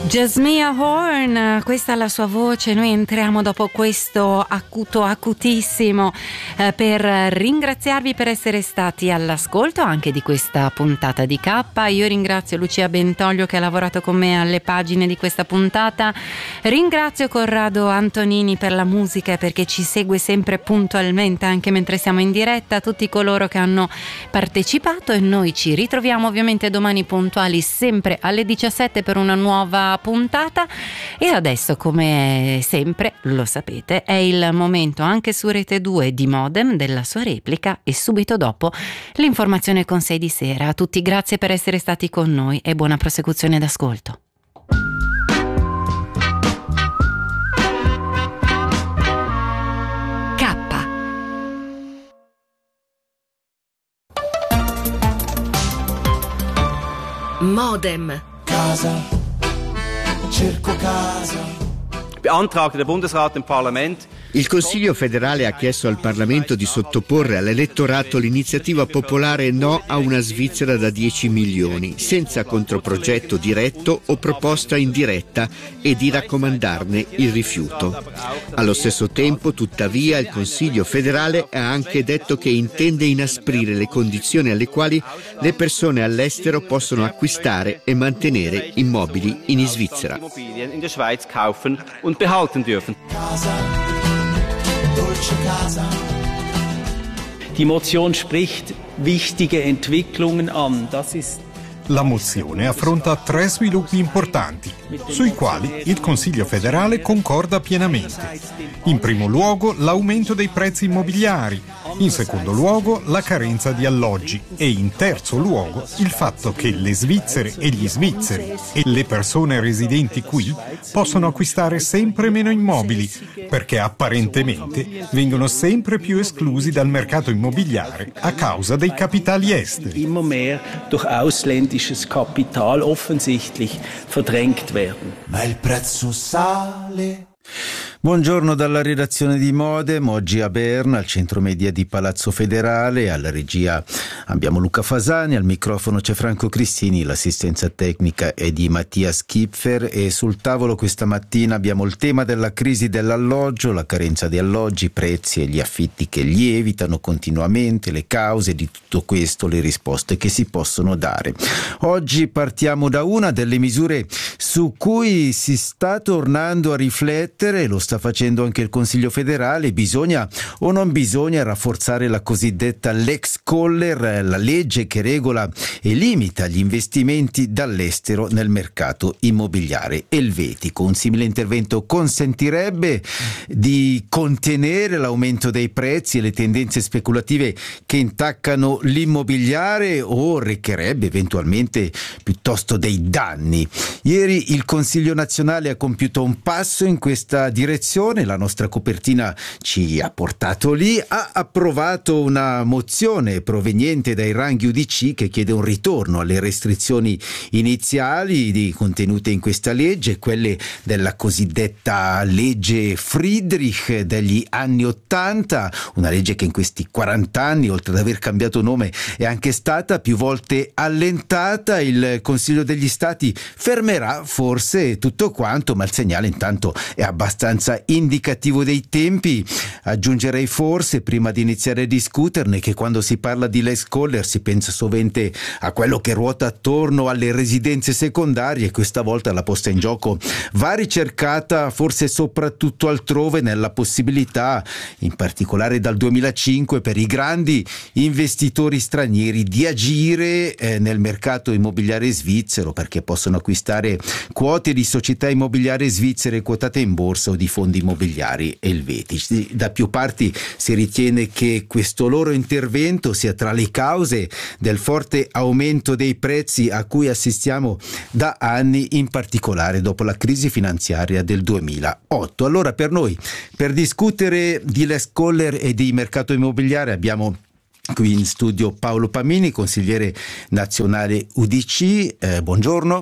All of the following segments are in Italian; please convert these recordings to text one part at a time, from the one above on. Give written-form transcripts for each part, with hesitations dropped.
Jasmine Horn, questa è la sua voce. Noi entriamo dopo questo acutissimo per ringraziarvi per essere stati all'ascolto anche di questa puntata di K. Io ringrazio Lucia Bentoglio che ha lavorato con me alle pagine di questa puntata, ringrazio Corrado Antonini per la musica e perché ci segue sempre puntualmente anche mentre siamo in diretta, tutti coloro che hanno partecipato, e noi ci ritroviamo ovviamente domani puntuali sempre alle 17 per una nuova puntata. E adesso, come sempre lo sapete, è il momento anche su Rete 2 di Modem della sua replica e subito dopo l'informazione con 6 di sera. A tutti grazie per essere stati con noi e buona prosecuzione d'ascolto. Modem. Casa, cerco casa. Beantragte der Bundesrat im Parlament. Il Consiglio federale ha chiesto al Parlamento di sottoporre all'elettorato l'iniziativa popolare No a una Svizzera da 10 milioni, senza controprogetto diretto o proposta indiretta, e di raccomandarne il rifiuto. Allo stesso tempo, tuttavia, il Consiglio federale ha anche detto che intende inasprire le condizioni alle quali le persone all'estero possono acquistare e mantenere immobili in Svizzera. In der Schweiz kaufen und behalten dürfen. Die Motion spricht wichtige Entwicklungen an. La mozione affronta 3 sviluppi importanti, sui quali il Consiglio federale concorda pienamente. In primo luogo, l'aumento dei prezzi immobiliari, in secondo luogo, la carenza di alloggi e in terzo luogo, il fatto che le svizzere e gli svizzeri e le persone residenti qui possono acquistare sempre meno immobili, perché apparentemente vengono sempre più esclusi dal mercato immobiliare a causa dei capitali esteri. Immer mehr durch ausländisches Kapital offensichtlich verdrängt werden. Ma il prezzo sale. Buongiorno dalla redazione di Modem, oggi a Berna, al centro media di Palazzo Federale. Alla regia abbiamo Luca Fasani, al microfono c'è Franco Cristini, l'assistenza tecnica è di Mattia Schipfer e sul tavolo questa mattina abbiamo il tema della crisi dell'alloggio, la carenza di alloggi, i prezzi e gli affitti che lievitano continuamente, le cause di tutto questo, le risposte che si possono dare. Oggi partiamo da una delle misure su cui si sta tornando a riflettere, lo sta facendo anche il Consiglio federale. Bisogna o non bisogna rafforzare la cosiddetta Lex Koller, la legge che regola e limita gli investimenti dall'estero nel mercato immobiliare elvetico. Un simile intervento consentirebbe di contenere l'aumento dei prezzi e le tendenze speculative che intaccano l'immobiliare, o recherebbe eventualmente piuttosto dei danni. Ieri il Consiglio nazionale ha compiuto un passo in questa direzione, la nostra copertina ci ha portato lì, ha approvato una mozione proveniente dai ranghi UDC che chiede un ritorno alle restrizioni iniziali contenute in questa legge, quelle della cosiddetta legge Friedrich degli anni '80, una legge che in questi 40 anni, oltre ad aver cambiato nome, è anche stata più volte allentata. Il Consiglio degli Stati fermerà forse tutto quanto, ma il segnale intanto è abbastanza indicativo dei tempi. Aggiungerei forse, prima di iniziare a discuterne, che quando si parla di Lex Koller si pensa sovente a quello che ruota attorno alle residenze secondarie. Questa volta la posta in gioco va ricercata forse soprattutto altrove, nella possibilità, in particolare dal 2005, per i grandi investitori stranieri di agire nel mercato immobiliare svizzero, perché possono acquistare quote di società immobiliari svizzere quotate in borsa o di fondi immobiliari elvetici. Da più parti si ritiene che questo loro intervento sia tra le cause del forte aumento dei prezzi a cui assistiamo da anni, in particolare dopo la crisi finanziaria del 2008. Allora, per noi, per discutere di Lex Koller e di mercato immobiliare, qui in studio Paolo Pamini, consigliere nazionale UDC. Buongiorno.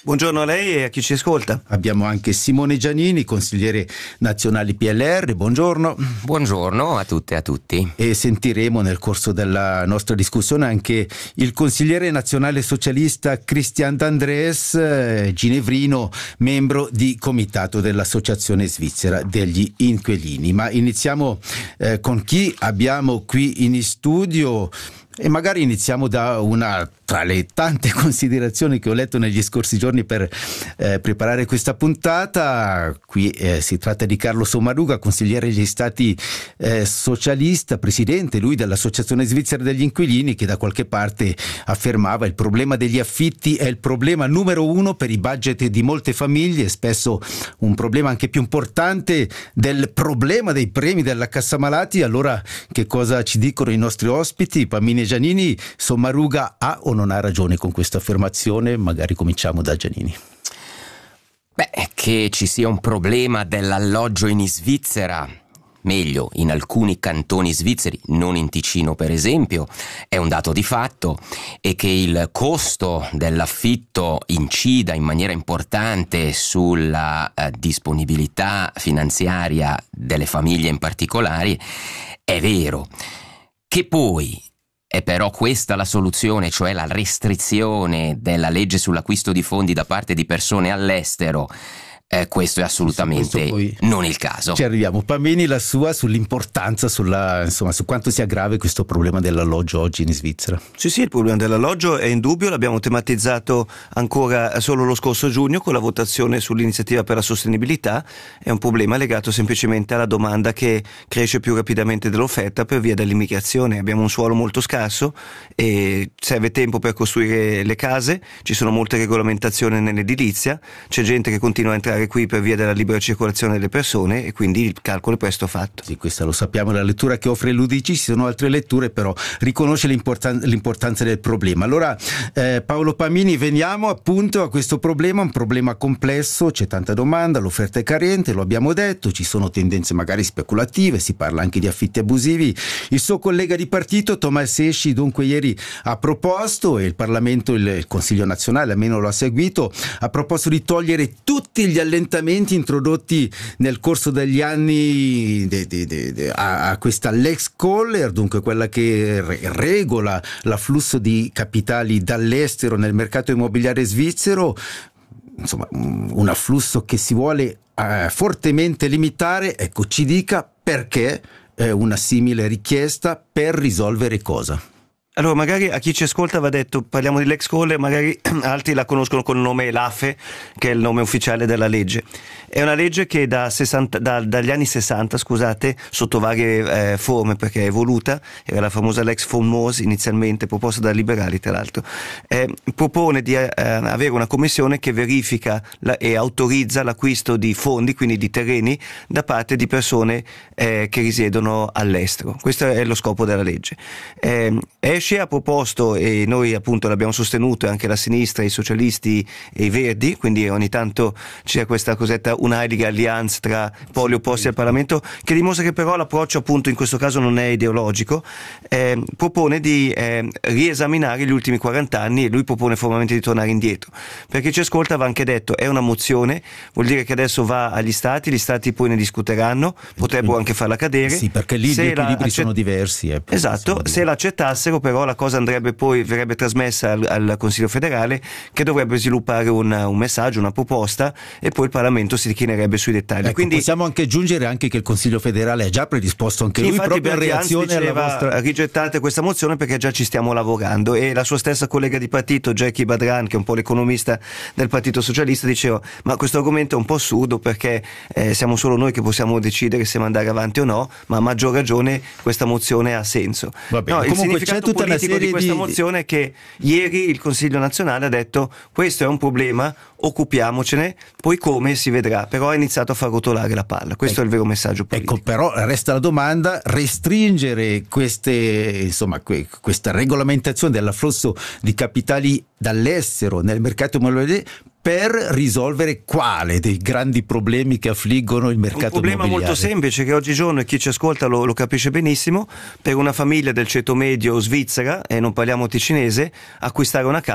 Buongiorno a lei e a chi ci ascolta. Abbiamo anche Simone Giannini, consigliere nazionale PLR, buongiorno. Buongiorno a tutte e a tutti. E sentiremo nel corso della nostra discussione anche il consigliere nazionale socialista Christian D'Andres, ginevrino, membro di comitato dell'Associazione Svizzera degli Inquilini. Ma iniziamo con chi abbiamo qui in studio. E magari iniziamo da una tra le tante considerazioni che ho letto negli scorsi giorni per preparare questa puntata. Qui si tratta di Carlo Sommaruga, consigliere degli Stati socialista, presidente lui dell'Associazione Svizzera degli Inquilini, che da qualche parte affermava il problema degli affitti è il problema numero uno per i budget di molte famiglie, spesso un problema anche più importante del problema dei premi della cassa malati. Allora che cosa ci dicono i nostri ospiti? Pamini e Giannini, Sommaruga ha o non ha ragione con questa affermazione? Magari cominciamo da Giannini. Che ci sia un problema dell'alloggio in Svizzera, meglio in alcuni cantoni svizzeri, non in Ticino per esempio, è un dato di fatto, e che il costo dell'affitto incida in maniera importante sulla disponibilità finanziaria delle famiglie in particolare, è vero. Che poi è però questa la soluzione, cioè la restrizione della legge sull'acquisto di fondi da parte di persone all'estero? Questo è assolutamente non il caso. Ci arriviamo. Pamini, la sua sull'importanza, su quanto sia grave questo problema dell'alloggio oggi in Svizzera. Sì, il problema dell'alloggio è indubbio, l'abbiamo tematizzato ancora solo lo scorso giugno con la votazione sull'iniziativa per la sostenibilità. È un problema legato semplicemente alla domanda che cresce più rapidamente dell'offerta per via dell'immigrazione. Abbiamo un suolo molto scarso e serve tempo per costruire le case, ci sono molte regolamentazioni nell'edilizia, c'è gente che continua a entrare qui per via della libera circolazione delle persone e quindi il calcolo è presto fatto. Sì, questa lo sappiamo, la lettura che offre l'UDC. Ci sono altre letture, però riconosce l'importanza del problema. Allora Paolo Pamini, veniamo appunto a questo problema, un problema complesso, c'è tanta domanda, l'offerta è carente, lo abbiamo detto, ci sono tendenze magari speculative, si parla anche di affitti abusivi. Il suo collega di partito Thomas Esci dunque ieri ha proposto, e il Parlamento, il Consiglio nazionale almeno lo ha seguito, ha proposto di togliere tutti gli allentamenti introdotti nel corso degli anni a questa Lex Koller, dunque quella che regola l'afflusso di capitali dall'estero nel mercato immobiliare svizzero, insomma un afflusso che si vuole fortemente limitare. Ecco, ci dica perché una simile richiesta, per risolvere cosa? Allora, magari a chi ci ascolta va detto, parliamo di Lex Koller, magari altri la conoscono col nome LAFE, che è il nome ufficiale della legge. È una legge che dagli anni 60, sotto varie forme, perché è evoluta, era la famosa Lex von Moos inizialmente, proposta dai liberali tra l'altro, propone di avere una commissione che verifica e autorizza l'acquisto di fondi, quindi di terreni, da parte di persone che risiedono all'estero. Questo è lo scopo della legge. Esci ha proposto, e noi appunto l'abbiamo sostenuto, anche la sinistra, i socialisti e i verdi, quindi ogni tanto c'è questa cosetta un'heilige allianza tra poli opposti al Parlamento, che dimostra che però l'approccio appunto in questo caso non è ideologico. Propone di riesaminare gli ultimi 40 anni e lui propone formalmente di tornare indietro. Per chi ci ascolta va anche detto, è una mozione, vuol dire che adesso va agli Stati, gli Stati poi ne discuteranno, potrebbero anche farla cadere. Sì, perché lì gli equilibri sono diversi. Esatto, se l'accettassero però la cosa verrebbe trasmessa al Consiglio federale, che dovrebbe sviluppare un messaggio, una proposta, e poi il Parlamento si inchinerebbe sui dettagli. Ecco, quindi possiamo anche aggiungere anche che il Consiglio federale ha già predisposto anche lui proprio in reazione alla vostra. Rigettate questa mozione perché già ci stiamo lavorando, e la sua stessa collega di partito Jackie Badran, che è un po' l'economista del Partito Socialista, diceva ma questo argomento è un po' assurdo perché siamo solo noi che possiamo decidere se mandare avanti o no, ma a maggior ragione questa mozione ha senso. Va bene. Il significato politico di questa mozione è che ieri il Consiglio nazionale ha detto questo è un problema, occupiamocene, poi come si vedrà, però ha iniziato a far rotolare la palla. Questo è il vero messaggio politico. Ecco, però resta la domanda: restringere questa regolamentazione dell'afflusso di capitali dall'estero nel mercato immobiliare per risolvere quale dei grandi problemi che affliggono il mercato immobiliare? Un problema molto semplice che oggigiorno, e chi ci ascolta lo capisce benissimo, per una famiglia del ceto medio svizzera, e non parliamo ticinese, acquistare una casa